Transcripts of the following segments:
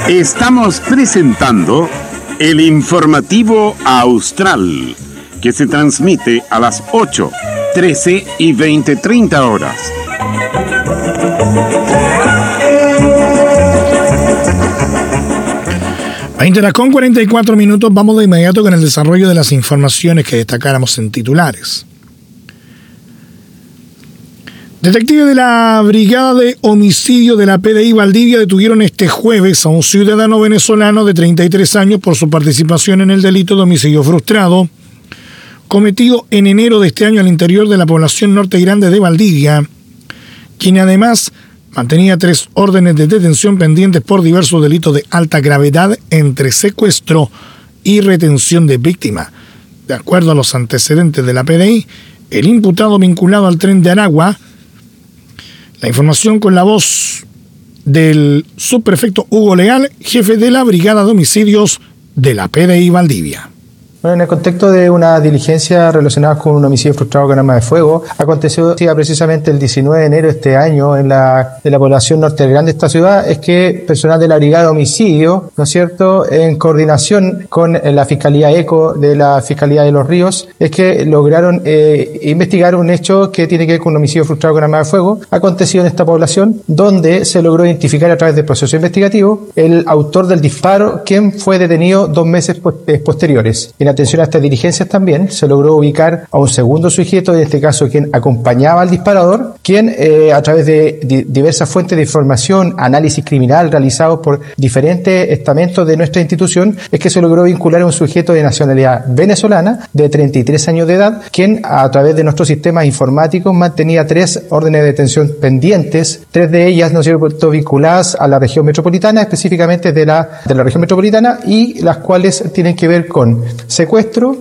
Estamos presentando el informativo Austral, que se transmite a las 8, 13 y 20:30 horas. Con 44 minutos, vamos de inmediato con el desarrollo de las informaciones que destacáramos en titulares. Detectives de la Brigada de Homicidio de la PDI Valdivia detuvieron este jueves a un ciudadano venezolano de 33 años por su participación en el delito de homicidio frustrado cometido en enero de este año al interior de la población Norte Grande de Valdivia, quien además mantenía 3 órdenes de detención pendientes por diversos delitos de alta gravedad entre secuestro y retención de víctima. De acuerdo a los antecedentes de la PDI, el imputado vinculado al Tren de Aragua. La información con la voz del subprefecto Hugo Leal, jefe de la Brigada de Homicidios de la PDI Valdivia. Bueno, en el contexto de una diligencia relacionada con un homicidio frustrado con arma de fuego, aconteció precisamente el 19 de enero de este año de la población Norte Grande de esta ciudad, es que personal de la Brigada de Homicidio, ¿no es cierto?, en coordinación con la Fiscalía ECO de la Fiscalía de Los Ríos, es que lograron investigar un hecho que tiene que ver con un homicidio frustrado con arma de fuego, acontecido en esta población, donde se logró identificar a través del proceso investigativo el autor del disparo, quien fue detenido 2 meses posteriores. En atención a estas diligencias también se logró ubicar a un segundo sujeto, en este caso quien acompañaba al disparador, quien a través de diversas fuentes de información, análisis criminal realizados por diferentes estamentos de nuestra institución, es que se logró vincular a un sujeto de nacionalidad venezolana de 33 años de edad, quien a través de nuestros sistemas informáticos mantenía 3 órdenes de detención pendientes, 3 de ellas, ¿no es cierto?, vinculadas a la región metropolitana, específicamente de la región metropolitana, y las cuales tienen que ver con secuestro,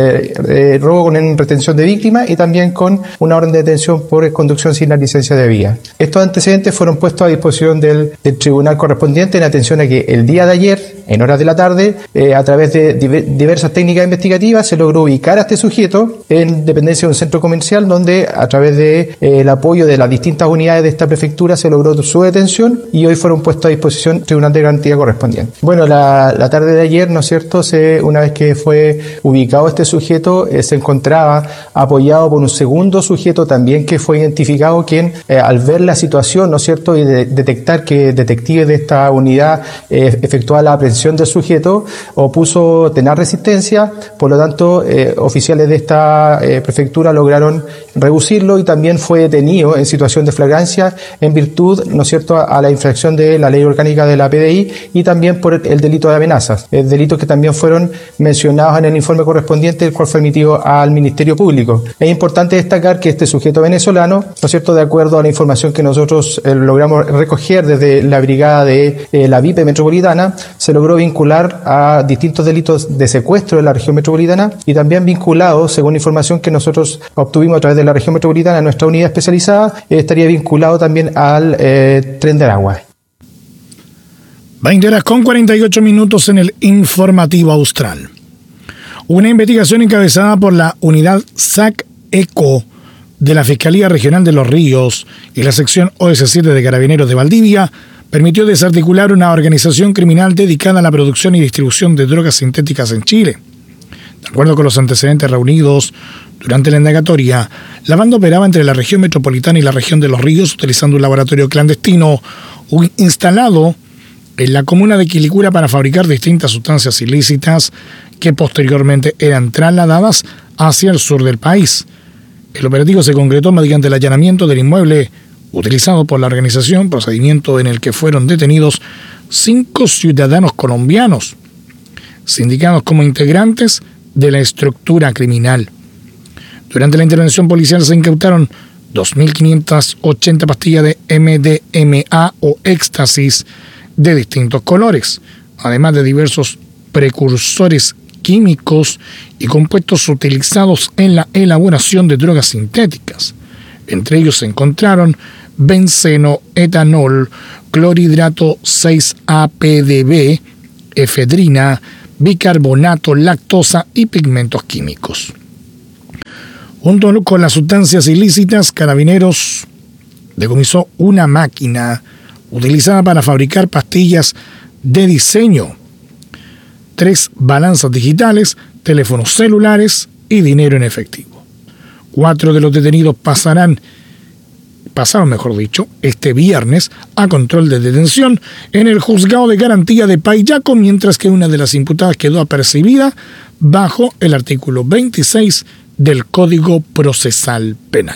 robo con retención de víctima y también con una orden de detención por conducción sin la licencia de vía. Estos antecedentes fueron puestos a disposición del tribunal correspondiente en atención a que el día de ayer, en horas de la tarde, a través de diversas técnicas investigativas, se logró ubicar a este sujeto en dependencia de un centro comercial donde a través de el apoyo de las distintas unidades de esta prefectura se logró su detención y hoy fueron puestos a disposición del tribunal de garantía correspondiente. Bueno, la tarde de ayer, ¿no es cierto?, una vez que fue ubicado este sujeto, se encontraba apoyado por un segundo sujeto también que fue identificado, quien al ver la situación, ¿no es cierto?, y detectar que detectives de esta unidad efectuaban la aprehensión del sujeto, opuso tener resistencia, por lo tanto oficiales de esta prefectura lograron reducirlo y también fue detenido en situación de flagrancia en virtud, ¿no es cierto?, a la infracción de la ley orgánica de la PDI y también por el delito de amenazas, delitos que también fueron mencionados en el informe correspondiente, el cual fue emitido al Ministerio Público. Es importante destacar que este sujeto venezolano, ¿no es cierto?, de acuerdo a la información que nosotros logramos recoger desde la brigada de la VIP metropolitana, se logró vincular a distintos delitos de secuestro en la región metropolitana y también vinculado, según información que nosotros obtuvimos a través de la región metropolitana, nuestra unidad especializada, estaría vinculado también al Tren de Aragua. 20:48 en el informativo Austral. Una investigación encabezada por la unidad SAC-ECO de la Fiscalía Regional de Los Ríos y la sección OS7 de Carabineros de Valdivia permitió desarticular una organización criminal dedicada a la producción y distribución de drogas sintéticas en Chile. De acuerdo con los antecedentes reunidos durante la indagatoria, la banda operaba entre la región metropolitana y la región de Los Ríos utilizando un laboratorio clandestino instalado en la comuna de Quilicura para fabricar distintas sustancias ilícitas que posteriormente eran trasladadas hacia el sur del país. El operativo se concretó mediante el allanamiento del inmueble utilizado por la organización, procedimiento en el que fueron detenidos 5 ciudadanos colombianos, sindicados como integrantes de la estructura criminal. Durante la intervención policial se incautaron 2.580 pastillas de MDMA o éxtasis de distintos colores, además de diversos precursores químicos y compuestos utilizados en la elaboración de drogas sintéticas. Entre ellos se encontraron benceno, etanol, clorhidrato 6-APDB, efedrina, bicarbonato, lactosa y pigmentos químicos. Junto con las sustancias ilícitas, Carabineros decomisó una máquina utilizada para fabricar pastillas de diseño, 3 balanzas digitales, teléfonos celulares y dinero en efectivo. 4 de los detenidos pasaron este viernes a control de detención en el juzgado de garantía de Payaco, mientras que una de las imputadas quedó apercibida bajo el artículo 26 del Código Procesal Penal.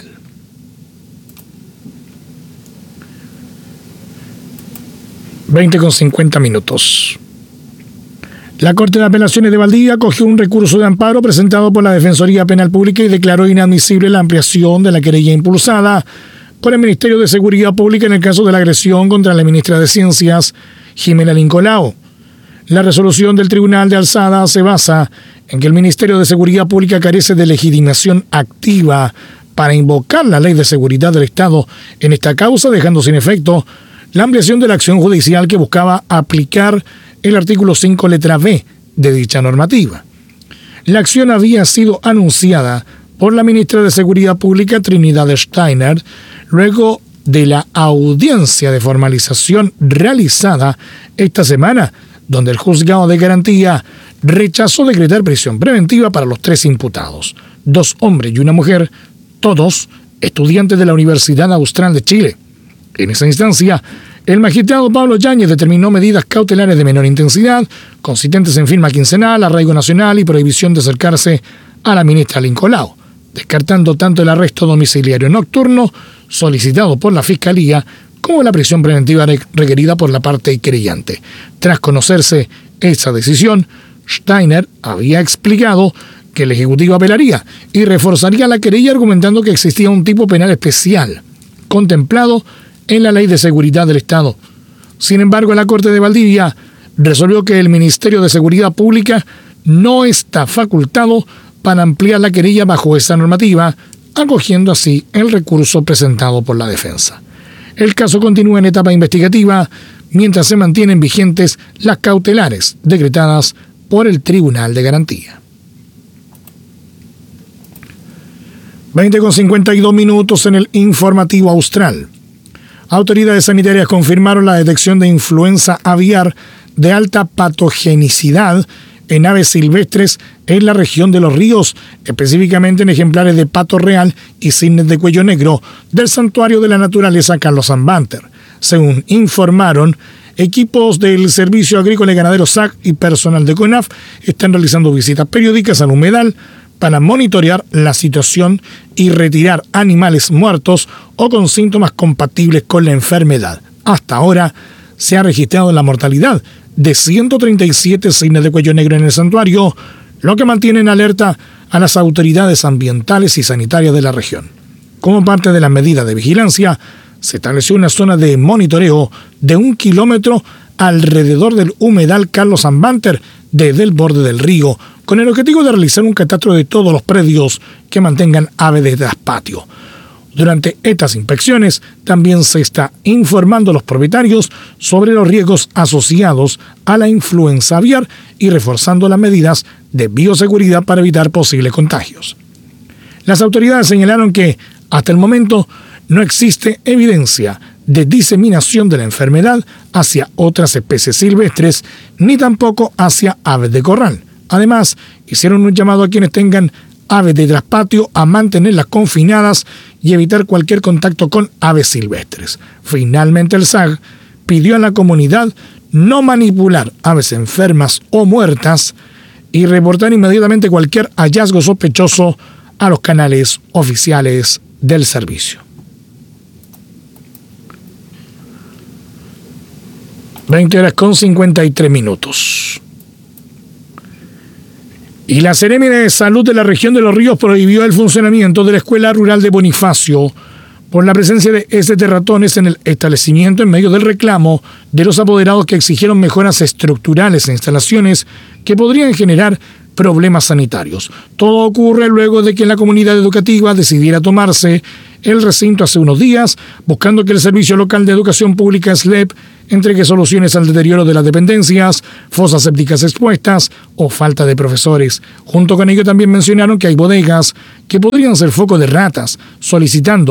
(20:50). La Corte de Apelaciones de Valdivia acogió un recurso de amparo presentado por la Defensoría Penal Pública y declaró inadmisible la ampliación de la querella impulsada por el Ministerio de Seguridad Pública en el caso de la agresión contra la ministra de Ciencias, Jimena Lincolao. La resolución del Tribunal de Alzada se basa en que el Ministerio de Seguridad Pública carece de legitimación activa para invocar la Ley de Seguridad del Estado en esta causa, dejando sin efecto la ampliación de la acción judicial que buscaba aplicar el artículo 5, letra B de dicha normativa. La acción había sido anunciada por la ministra de Seguridad Pública, Trinidad Steiner, luego de la audiencia de formalización realizada esta semana, donde el juzgado de garantía rechazó decretar prisión preventiva para los 3 imputados, 2 hombres y una mujer, todos estudiantes de la Universidad Austral de Chile. En esa instancia, el magistrado Pablo Yáñez determinó medidas cautelares de menor intensidad, consistentes en firma quincenal, arraigo nacional y prohibición de acercarse a la ministra Lincolao, descartando tanto el arresto domiciliario nocturno solicitado por la Fiscalía como la prisión preventiva requerida por la parte querellante. Tras conocerse esa decisión, Steiner había explicado que el Ejecutivo apelaría y reforzaría la querella argumentando que existía un tipo penal especial contemplado en la Ley de Seguridad del Estado. Sin embargo, la Corte de Valdivia resolvió que el Ministerio de Seguridad Pública no está facultado para ampliar la querella bajo esa normativa, acogiendo así el recurso presentado por la defensa. El caso continúa en etapa investigativa, mientras se mantienen vigentes las cautelares decretadas por el Tribunal de Garantía. 20:52 en el informativo austral. Autoridades sanitarias confirmaron la detección de influenza aviar de alta patogenicidad en aves silvestres en la región de Los Ríos, específicamente en ejemplares de pato real y cisnes de cuello negro del Santuario de la Naturaleza Carlos Ambanter. Según informaron, equipos del Servicio Agrícola y Ganadero SAC y personal de CONAF están realizando visitas periódicas al humedal para monitorear la situación y retirar animales muertos o con síntomas compatibles con la enfermedad. Hasta ahora se ha registrado la mortalidad de 137 cisnes de cuello negro en el santuario, lo que mantiene en alerta a las autoridades ambientales y sanitarias de la región. Como parte de las medidas de vigilancia, se estableció una zona de monitoreo de 1 kilómetro alrededor del humedal Carlos Ambanter desde el borde del río, con el objetivo de realizar un catastro de todos los predios que mantengan aves de traspatio. Durante estas inspecciones también se está informando a los propietarios sobre los riesgos asociados a la influenza aviar y reforzando las medidas de bioseguridad para evitar posibles contagios. Las autoridades señalaron que, hasta el momento, no existe evidencia de diseminación de la enfermedad hacia otras especies silvestres, ni tampoco hacia aves de corral. Además, hicieron un llamado a quienes tengan aves de traspatio a mantenerlas confinadas y evitar cualquier contacto con aves silvestres. Finalmente, el SAG pidió a la comunidad no manipular aves enfermas o muertas y reportar inmediatamente cualquier hallazgo sospechoso a los canales oficiales del servicio. 20:53. Y la Seremi de Salud de la región de Los Ríos prohibió el funcionamiento de la Escuela Rural de Bonifacio por la presencia de heces de ratones en el establecimiento en medio del reclamo de los apoderados que exigieron mejoras estructurales e instalaciones que podrían generar problemas sanitarios. Todo ocurre luego de que la comunidad educativa decidiera tomarse el recinto hace unos días, buscando que el Servicio Local de Educación Pública SLEP entregue soluciones al deterioro de las dependencias, fosas sépticas expuestas o falta de profesores. Junto con ello también mencionaron que hay bodegas que podrían ser foco de ratas, solicitando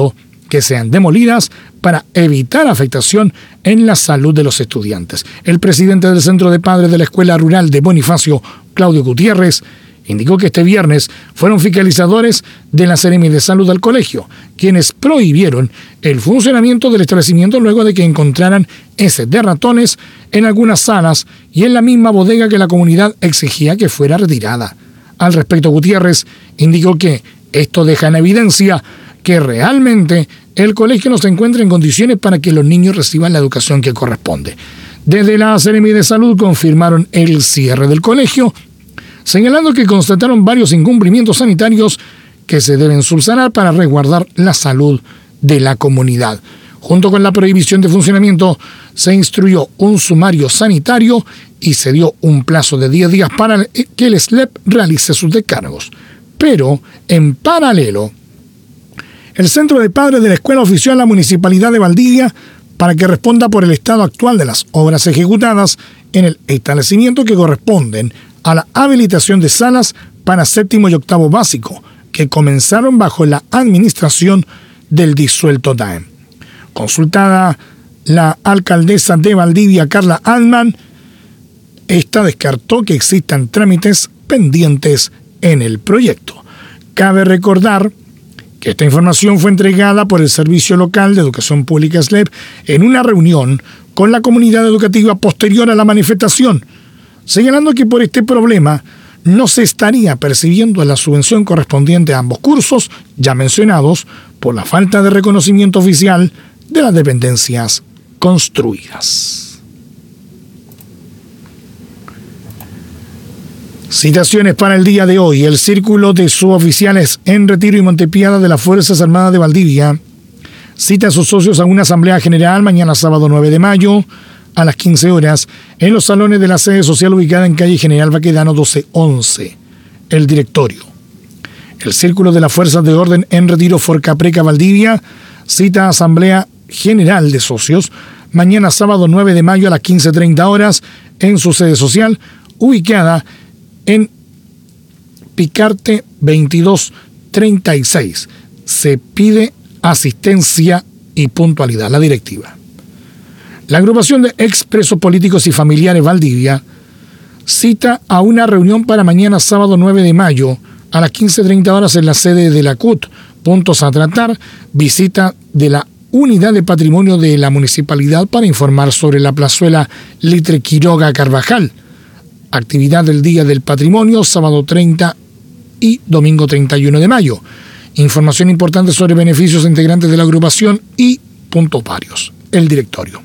que sean demolidas para evitar afectación en la salud de los estudiantes. El presidente del Centro de Padres de la Escuela Rural de Bonifacio, Claudio Gutiérrez, indicó que este viernes fueron fiscalizadores de la Seremi de Salud del colegio, quienes prohibieron el funcionamiento del establecimiento luego de que encontraran heces de ratones en algunas salas y en la misma bodega que la comunidad exigía que fuera retirada. Al respecto, Gutiérrez indicó que esto deja en evidencia que realmente el colegio no se encuentra en condiciones para que los niños reciban la educación que corresponde. Desde la Seremi de Salud confirmaron el cierre del colegio, señalando que constataron varios incumplimientos sanitarios que se deben subsanar para resguardar la salud de la comunidad. Junto con la prohibición de funcionamiento, se instruyó un sumario sanitario y se dio un plazo de 10 días para que el SLEP realice sus descargos. Pero, en paralelo, el Centro de Padres de la Escuela ofició a la Municipalidad de Valdivia para que responda por el estado actual de las obras ejecutadas en el establecimiento que corresponden a la habilitación de salas para 7º y 8º básico, que comenzaron bajo la administración del disuelto DAEM. Consultada la alcaldesa de Valdivia, Carla Altman, esta descartó que existan trámites pendientes en el proyecto. Cabe recordar que esta información fue entregada por el Servicio Local de Educación Pública SLEP en una reunión con la comunidad educativa posterior a la manifestación, señalando que por este problema no se estaría percibiendo la subvención correspondiente a ambos cursos ya mencionados por la falta de reconocimiento oficial de las dependencias construidas. Citaciones para el día de hoy. El Círculo de Suboficiales en Retiro y Montepiada de las Fuerzas Armadas de Valdivia cita a sus socios a una asamblea general mañana sábado 9 de mayo a las 15 horas en los salones de la sede social ubicada en calle General Baquedano 1211. El directorio. El Círculo de las Fuerzas de Orden en Retiro Forcapreca Valdivia cita a asamblea general de socios mañana sábado 9 de mayo a las 15:30 horas en su sede social ubicada en Picarte 2236. Se pide asistencia y puntualidad. La directiva. La agrupación de expresos políticos y familiares Valdivia cita a una reunión para mañana sábado 9 de mayo a las 15:30 horas en la sede de la CUT. Puntos a tratar: visita de la Unidad de Patrimonio de la Municipalidad para informar sobre la plazuela Litre Quiroga Carvajal. Actividad del Día del Patrimonio, sábado 30 y domingo 31 de mayo. Información importante sobre beneficios integrantes de la agrupación y puntos varios. El directorio.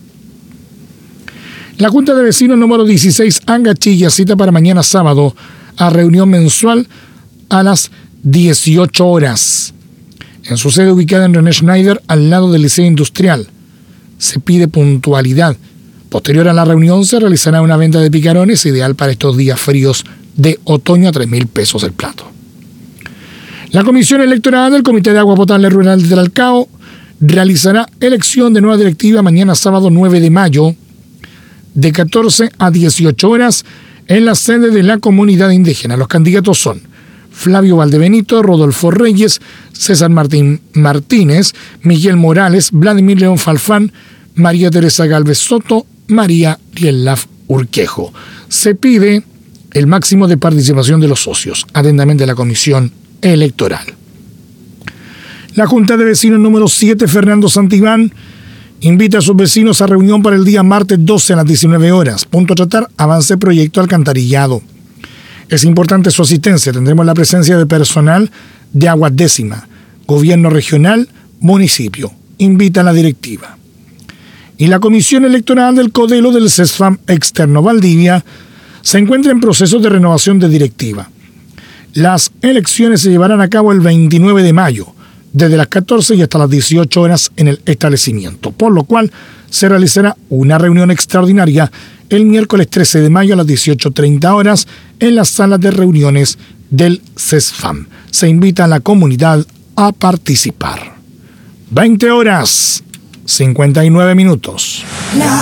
La Junta de Vecinos número 16 Angachilla cita para mañana sábado a reunión mensual a las 18 horas. En su sede ubicada en René Schneider, al lado del Liceo Industrial. Se pide puntualidad. Posterior a la reunión se realizará una venta de picarones ideal para estos días fríos de otoño a 3.000 pesos el plato. La Comisión Electoral del Comité de Agua Potable Rural de Talcao realizará elección de nueva directiva mañana sábado 9 de mayo de 14 a 18 horas en la sede de la comunidad indígena. Los candidatos son Flavio Valdebenito, Rodolfo Reyes, César Martín Martínez, Miguel Morales, Vladimir León Falfán, María Teresa Galvez Soto, María Rielaf Urquejo. Se pide el máximo de participación de los socios. Atentamente la Comisión Electoral. La Junta de Vecinos número 7, Fernando Santibán, invita a sus vecinos a reunión para el día martes 12 a las 19 horas. Punto a tratar: avance proyecto alcantarillado. Es importante su asistencia. Tendremos la presencia de personal de Aguas Décima, Gobierno Regional, Municipio. Invita a la directiva. Y la Comisión Electoral del Codelo del CESFAM Externo Valdivia se encuentra en proceso de renovación de directiva. Las elecciones se llevarán a cabo el 29 de mayo, desde las 14 y hasta las 18 horas en el establecimiento, por lo cual se realizará una reunión extraordinaria el miércoles 13 de mayo a las 18:30 horas en las salas de reuniones del CESFAM. Se invita a la comunidad a participar. 20 horas, 59 minutos.